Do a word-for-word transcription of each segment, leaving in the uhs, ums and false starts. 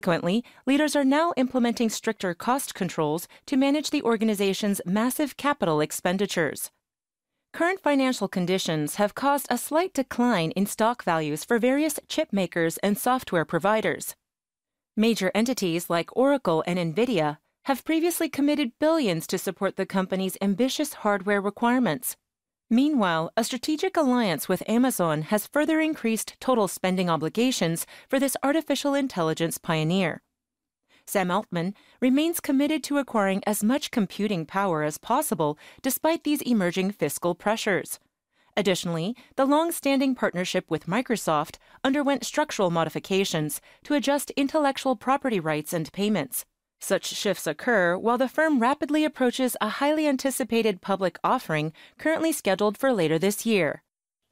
Consequently, leaders are now implementing stricter cost controls to manage the organization's massive capital expenditures. Current financial conditions have caused a slight decline in stock values for various chip makers and software providers. Major entities like Oracle and NVIDIA have previously committed billions to support the company's ambitious hardware requirements. Meanwhile, a strategic alliance with Amazon has further increased total spending obligations for this artificial intelligence pioneer. Sam Altman remains committed to acquiring as much computing power as possible despite these emerging fiscal pressures. Additionally, the long-standing partnership with Microsoft underwent structural modifications to adjust intellectual property rights and payments. Such shifts occur while the firm rapidly approaches a highly anticipated public offering currently scheduled for later this year.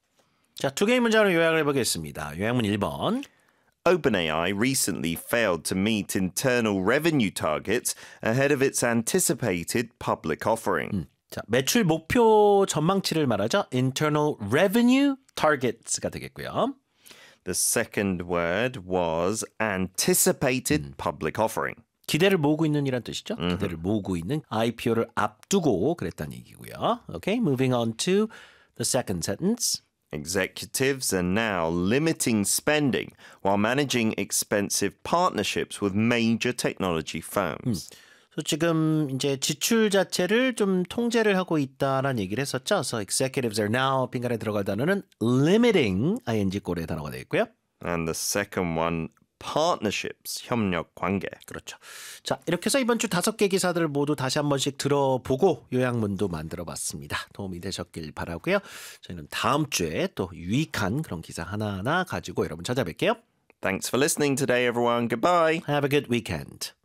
자, 두 개의 문장으로 요약을 해보겠습니다. 요약문 일 번. OpenAI recently failed to meet internal revenue targets ahead of its anticipated public offering. 음, 자, 매출 목표 전망치를 말하죠. Internal revenue targets가 되겠고요. The second word was anticipated 음. public offering. 기대를 모으고 있는 이란 뜻이죠. Mm-hmm. 기대를 모으고 있는 아이피오를 앞두고 그랬다는 얘기고요. Okay, moving on to the second sentence. Executives are now limiting spending while managing expensive partnerships with major technology firms. 음. 그래서 지금 이제 지출 자체를 좀 통제를 하고 있다라는 얘기를 했었죠. So executives are now 빈칸에 들어갈 단어는 limiting ing 꼴의 단어가 되겠고요. And the second one partnerships, 협력 관계. 그렇죠. 자, 이렇게 해서 이번 주 다섯 개 기사들을 모두 다시 한 번씩 들어보고 요약문도 만들어봤습니다. 도움이 되셨길 바라고요. 저희는 다음 주에 또 유익한 그런 기사 하나하나 가지고 여러분 찾아뵐게요. Thanks for listening today, everyone. Goodbye. Have a good weekend.